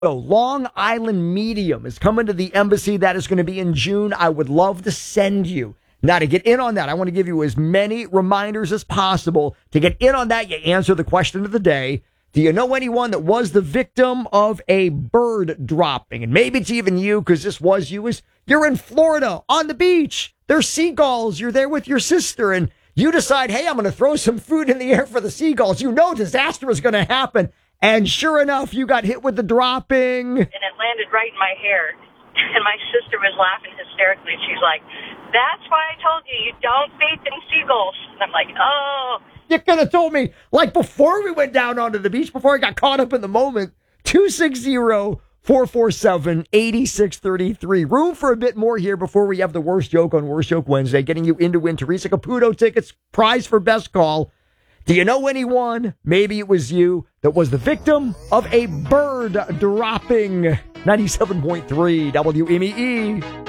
Long Island Medium is coming to the embassy. That is going to be in June. I would love to send you. Now, to get in on that, I want to give you as many reminders as possible. To get in on that, you answer the question of the day. Do you know anyone that was the victim of a bird dropping? And maybe it's even you, because this was you. You're in Florida on the beach. There's seagulls. You're there with your sister, and you decide, hey, I'm going to throw some food in the air for the seagulls. You know disaster is going to happen. And sure enough, you got hit with the dropping. And it landed right in my hair. And my sister was laughing hysterically. She's like, that's why I told you don't feed them seagulls. And I'm like, oh. You could have told me, like, before we went down onto the beach, before I got caught up in the moment. 260-447-8633. Room for a bit more here before we have the Worst Joke on Worst Joke Wednesday, getting you in to win Teresa Caputo tickets, prize for best call. Do you know anyone, maybe it was you, that was the victim of a bird dropping? 97.3 WMEE.